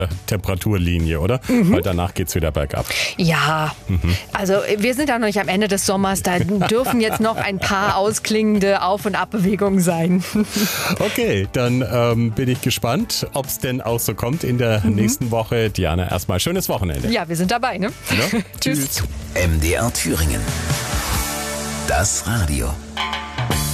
Temperaturlinie, oder? Weil danach geht's wieder bergab. Ja, also wir sind ja noch nicht am Ende des Sommers. Da dürfen jetzt noch ein paar ausklingende Auf- und Abbewegungen sein. Okay, dann bin ich gespannt, ob es denn auch so kommt in der nächsten Woche. Diana, erstmal schönes Wochenende. Ja, wir sind dabei, ne? Ja? Tschüss. MDR Thüringen. Das Radio.